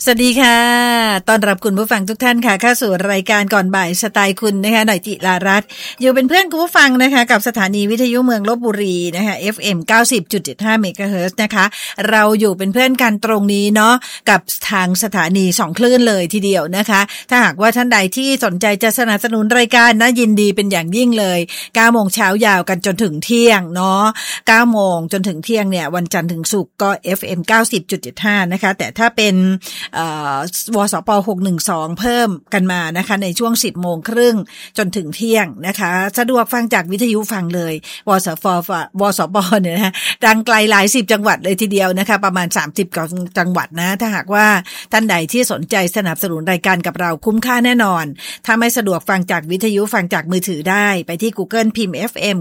สวัสดีค่ะต้อนรับคุณผู้ฟังทุกท่านค่ะเข้าสู่รายการก่อนบ่ายสไตล์คุณนะคะหน่อยจิรารัตน์อยู่เป็นเพื่อนคุณผู้ฟังนะคะกับสถานีวิทยุเมืองลพบุรีนะคะ FM 90.75 เมกะเฮิรตซ์นะคะเราอยู่เป็นเพื่อนกันตรงนี้เนาะกับทางสถานี2คลื่นเลยทีเดียวนะคะถ้าหากว่าท่านใดที่สนใจจะสนับสนุนรายการนะยินดีเป็นอย่างยิ่งเลย9 โมงเช้ายาวกันจนถึงเที่ยงเนาะ9 โมงจนถึงเที่ยงเนี่ยวันจันทร์ถึงศุกร์ก็ FM 90.75 นะคะแต่ถ้าเป็นวสป612เพิ่มกันมานะคะในช่วง 10:30 น.จนถึงเที่ยงนะคะสะดวกฟังจากวิทยุฟังเลยวสปเนี่ยนะดังไกลหลาย10จังหวัดเลยทีเดียวนะคะประมาณ30กว่าจังหวัดนะถ้าหากว่าท่านใดที่สนใจสนับสนุนรายการกับเราคุ้มค่าแน่นอนถ้าไม่สะดวกฟังจากวิทยุฟังจากมือถือได้ไปที่ Google พิมพ์ FM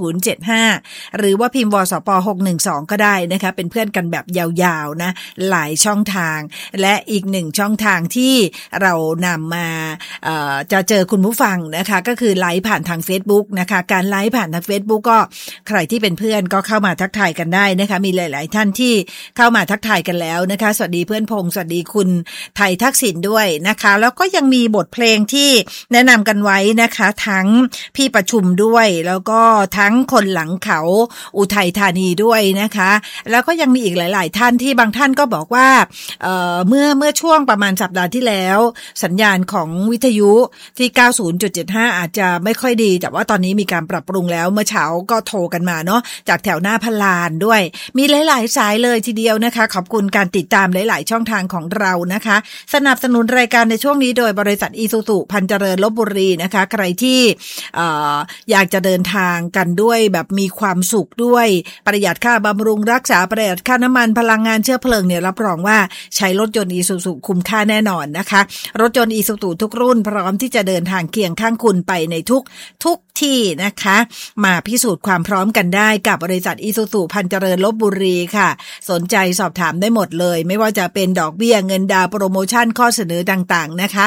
9075หรือว่าพิมพ์วสป612ก็ได้นะคะเป็นเพื่อนกันแบบยาวๆนะหลายช่องทางและอีกหนึ่งช่องทางที่เรานำมาจะเจอคุณผู้ฟังนะคะก็คือไลฟ์ผ่านทาง Facebook นะคะการไลฟ์ผ่านทาง Facebook ก็ใครที่เป็นเพื่อนก็เข้ามาทักทายกันได้นะคะมีหลายๆท่านที่เข้ามาทักทายกันแล้วนะคะสวัสดีเพื่อนพงษ์สวัสดีคุณไทยทักษิณด้วยนะคะแล้วก็ยังมีบทเพลงที่แนะนำกันไว้นะคะทั้งพี่ประชุมด้วยแล้วก็ทั้งคนหลังเขาอุทัยธานีด้วยนะคะแล้วก็ยังมีอีกหลายๆท่านที่บางท่านก็บอกว่าเมื่อช่วงประมาณสัปดาห์ที่แล้วสัญญาณของวิทยุที่ 90.75 อาจจะไม่ค่อยดีแต่ว่าตอนนี้มีการปรับปรุงแล้วเมื่อเช้าก็โทรกันมาเนาะจากแถวหน้าพลานด้วยมีหลายๆสายเลยทีเดียวนะคะขอบคุณการติดตามหลายๆช่องทางของเรานะคะสนับสนุนรายการในช่วงนี้โดยบริษัทอีซูซุพันเจริญลพบุรีนะคะใครที่อยากจะเดินทางกันด้วยแบบมีความสุขด้วยประหยัดค่าบำรุงรักษาประหยัดค่าน้ำมันพลังงานเชื้อเพลิงเนี่ยรับรองว่าใช้รถยนต์อีซูซุคุ้มค่าแน่นอนนะคะรถยนต์อีซูซุทุกรุ่นพร้อมที่จะเดินทางเคียงข้างคุณไปในทุกที่นะคะมาพิสูจน์ความพร้อมกันได้กับบริษัทอีซูซุพันเจริญลพบุรีค่ะสนใจสอบถามได้หมดเลยไม่ว่าจะเป็นดอกเบี้ยเงินดาวโปรโมชั่นข้อเสนอต่างๆนะคะ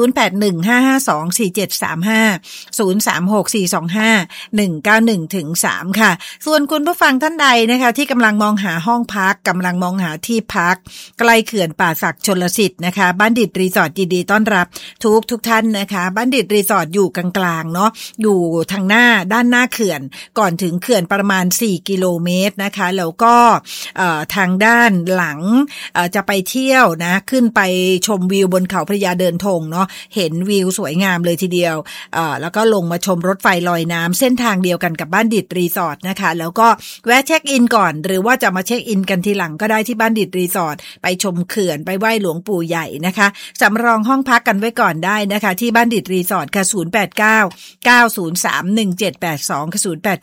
0815524735 0364251191-3ค่ะส่วนคุณผู้ฟังท่านใดนะคะที่กำลังมองหาห้องพักกำลังมองหาที่พักใกล้เขื่อนป่าสักชลสิทธิ์นะคะบัณฑิตรีสอร์ทยินดีต้อนรับทุกท่านนะคะบัณฑิตรีสอร์ทอยู่กลางๆเนาะอยู่ทางหน้าด้านหน้าเขื่อนก่อนถึงเขื่อนประมาณ4กิโลเมตรนะคะแล้วก็ทางด้านหลังจะไปเที่ยวนะขึ้นไปชมวิวบนเขาพระยาเดินธงเนาะเห็นวิวสวยงามเลยทีเดียวแล้วก็ลงมาชมรถไฟลอยน้ำเส้นทางเดียวกันกับบัณฑิตรีสอร์ทนะคะแล้วก็แวะเช็คอินก่อนหรือว่าจะมาเช็คอินกันทีหลังก็ได้ที่บัณฑิตรีสอร์ทไปชมเขื่อนไปไหว้หลวงปู่ใหญ่นะคะสำรองห้องพักกันไว้ก่อนได้นะคะที่บัณฑิตรีสอร์ทค่ะ0899031782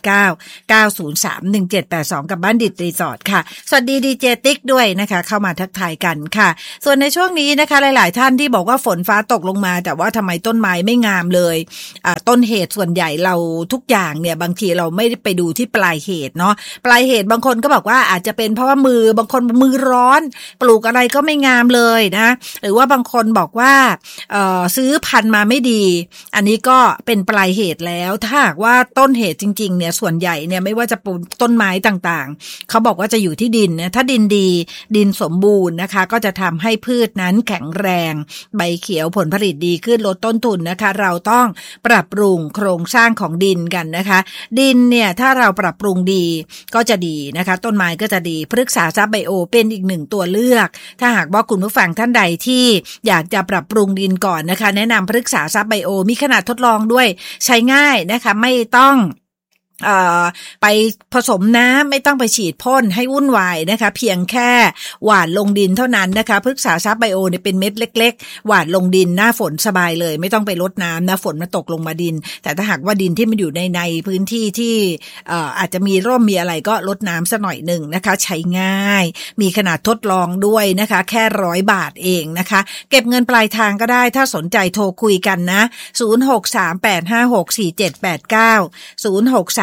0899031782กับบัณฑิตรีสอร์ทค่ะสวัสดีดีเจติ๊กด้วยนะคะเข้ามาทักทายกันค่ะส่วนในช่วงนี้นะคะหลายๆท่านที่บอกว่าฝนฟ้าตกลงมาแต่ว่าทำไมต้นไม้ไม่งามเลยต้นเหตุส่วนใหญ่เราทุกอย่างเนี่ยบางทีเราไม่ได้ไปดูที่ปลายเหตุเนาะปลายเหตุบางคนก็บอกว่าอาจจะเป็นเพราะว่าบางคนมือร้อนปลูกอะไรก็ไม่งามเลยนะหรือว่าบางคนบอกว่าซื้อพันธุ์มาไม่ดีอันนี้ก็เป็นปลายเหตุแล้วถ้าหากว่าต้นเหตุจริงๆเนี่ยส่วนใหญ่เนี่ยไม่ว่าจะปลูกต้นไม้ต่างๆเขาบอกว่าจะอยู่ที่ดินนะถ้าดินดีดินสมบูรณ์นะคะก็จะทำให้พืชนั้นแข็งแรงใบเขียวผลผลิตดีขึ้นลดต้นทุนนะคะเราต้องปรับปรุงโครงสร้างของดินกันนะคะดินเนี่ยถ้าเราปรับปรุงดีก็จะดีนะคะต้นไม้ก็จะดีพฤกษาทรัพย์ไบโอเป็นอีกหนึ่งตัวเลือกถ้าหากว่าคุณผู้ฟังท่านใดที่อยากจะปรับปรุงดินก่อนนะคะแนะนำพฤกษาทรัพย์ไบโอมีขนาดทดลองด้วยใช้ง่ายนะคะไม่ต้องไปผสมน้ำไม่ต้องไปฉีดพ่นให้วุ่นวายนะคะเพียงแค่หว่านลงดินเท่านั้นนะคะพฤกษาทรัพย์ไบโอเนี่ยเป็นเม็ดเล็กๆหว่านลงดินหน้าฝนสบายเลยไม่ต้องไปรดน้ำนะฝนมันตกลงมาดินแต่ถ้าหากว่าดินที่มันอยู่ในพื้นที่ที่อาจจะมีร่มมีอะไรก็รดน้ำสักหน่อยหนึ่งนะคะใช้ง่ายมีขนาดทดลองด้วยนะคะแค่100 บาทเองนะคะเก็บเงินปลายทางก็ได้ถ้าสนใจโทรคุยกันนะ0638564789 0638564789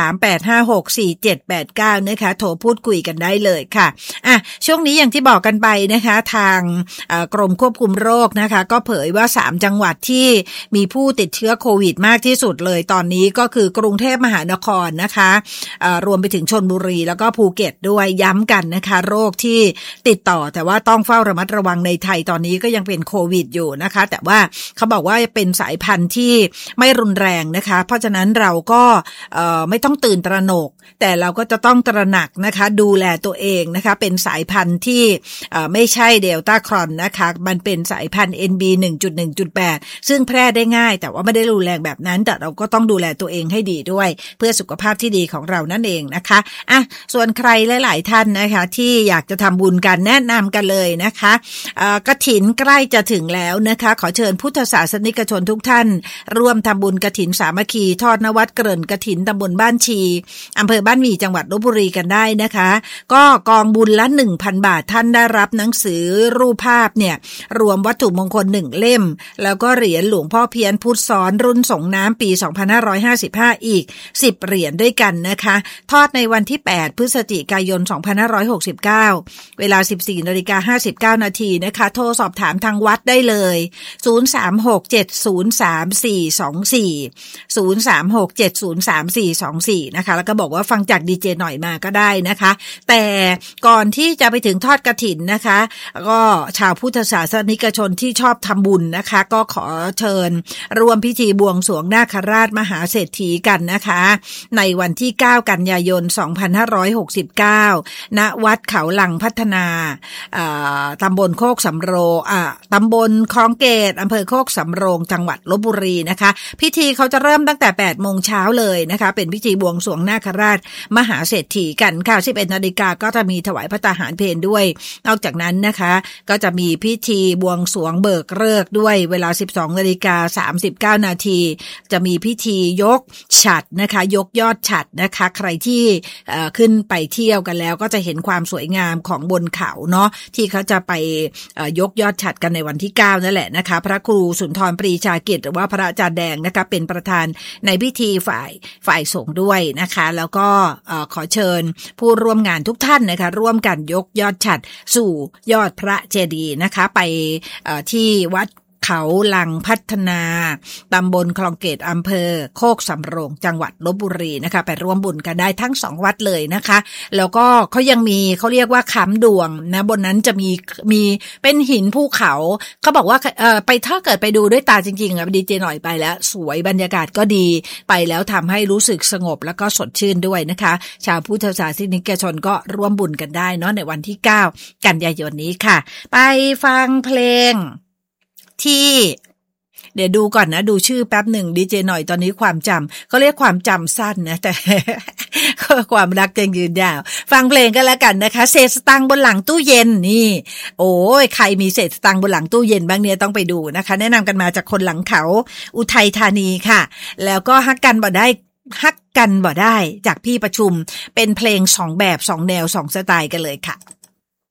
0828564789นะคะโทรพูดคุยกันได้เลยค่ะช่วงนี้อย่างที่บอกกันไปนะคะทางกรมควบคุมโรคนะคะก็เผยว่า3จังหวัดที่มีผู้ติดเชื้อโควิดมากที่สุดเลยตอนนี้ก็คือกรุงเทพมหานครนะคะรวมไปถึงชลบุรีแล้วก็ภูเก็ตด้วยย้ำกันนะคะโรคที่ติดต่อแต่ว่าต้องเฝ้าระมัดระวังในไทยตอนนี้ก็ยังเป็นโควิดอยู่นะคะแต่ว่าเขาบอกว่าเป็นสายพันธุ์ที่ไม่รุนแรงนะคะเพราะฉะนั้นเราก็ไม่ต้องตื่นตระหนกแต่เราก็จะต้องตระหนักนะคะดูแลตัวเองนะคะเป็นสายพันธุ์ที่ไม่ใช่เดลต้าครอนนะคะมันเป็นสายพันธุ์ NB 1.1.8 ซึ่งแพร่ได้ง่ายแต่ว่าไม่ได้รุนแรงแบบนั้นแต่เราก็ต้องดูแลตัวเองให้ดีด้วยเพื่อสุขภาพที่ดีของเรานั่นเองนะคะส่วนใครหลายๆท่านนะคะที่อยากจะทำบุญกันแนะนำกันเลยนะคะกฐินใกล้จะถึงแล้วนะคะขอเชิญพุทธศาสนิกชนทุกท่านร่วมทำบุญกฐินสามัคคีทอดนวัดเกริ่นกฐินตำบลบ้านชีอำเภอบ้านหมี่จังหวัดลพบุรีกันได้นะคะก็กองบุญละ 1,000 บาทท่านได้รับหนังสือรูปภาพเนี่ยรวมวัตถุมงคล1เล่มแล้วก็เหรียญหลวงพ่อเพี้ยนพุทธซ้อนรุ่นส่งน้ำปี2555อีก10เหรียญด้วยกันนะคะทอดในวันที่8พฤศจิกายน2569เวลา 14:59 นาทีนะคะโทรสอบถามทางวัดได้เลย036703424 นะคะแล้วก็บอกว่าฟังจากดีเจหน่อยมาก็ได้นะคะแต่ก่อนที่จะไปถึงทอดกฐินนะคะก็ชาวพุทธศาสนิกชนที่ชอบทำบุญนะคะก็ขอเชิญร่วมพิธีบวงสรวงนาคราชมหาเศรษฐีกันนะคะในวันที่9กันยายน2569ณวัดเขาหลังพัฒนาตำบลโคกสำโรงตำบลคลองเกตอำเภอโคกสำโรงจังหวัดลพบุรีนะคะพิธีเขาจะเริ่มตั้งแต่ 8 โมงเช้าเลยนะคะเป็นพิธีบวงสรวงนาคราชมหาเศรษฐีกันค่ะ 11 นาฬิกาก็จะมีถวายพระตาหารเพลด้วยนอกจากนั้นนะคะก็จะมีพิธีบวงสรวงเบิกฤกษ์ด้วยเวลา 12:39 นาทีจะมีพิธียกฉัตรนะคะยกยอดฉัตรนะคะใครที่ขึ้นไปเที่ยวกันแล้วก็จะเห็นความสวยงามของบนเขาเนาะที่เขาจะไปยกยอดฉัตรกันในวันที่9นั่นแหละนะคะพระครูสุนทรปรีชากิจหรือว่าพระอาจารย์แดงนะคะเป็นประธานในพิธีฝ่ายสงฆ์ด้วยนะคะแล้วก็ขอเชิญผู้ร่วมงานทุกท่านนะคะร่วมกันยกยอดฉัตรสู่ยอดพระเจดีย์นะคะไปที่วัดเขาลังพัฒนาตำบลคลองเกตอำเภอโคกสำโรงจังหวัดลพบุรีนะคะไปร่วมบุญกันได้ทั้ง2วัดเลยนะคะแล้วก็เขายังมีเขาเรียกว่าค้ำดวงนะบนนั้นจะมีเป็นหินภูเขาเขาบอกว่าไปถ้าเกิดไปดูด้วยตาจริงๆดีเจหน่อยไปแล้วสวยบรรยากาศก็ดีไปแล้วทำให้รู้สึกสงบแล้วก็สดชื่นด้วยนะคะชาวพุทธศาสนิกชนก็ร่วมบุญกันได้เนาะในวันที่9กันยายนนี้ค่ะไปฟังเพลงที่เดี๋ยวดูก่อนนะดูชื่อแป๊บหนึ่งดีเจหน่อยตอนนี้ความจำเขาเรียกความจำสั้นนะแต่ ความรักยังยืนยาวฟังเพลงกันแล้วกันนะคะเศษสตังค์บนหลังตู้เย็นนี่โอ้ยใครมีเศษสตังค์บนหลังตู้เย็นบ้างเนี่ยต้องไปดูนะคะแนะนำกันมาจากคนหลังเขาอุทัยธานีค่ะแล้วก็ฮักกันบ่ได้จากพี่ประชุมเป็นเพลง2แบบ2แนว2สไตล์กันเลยค่ะ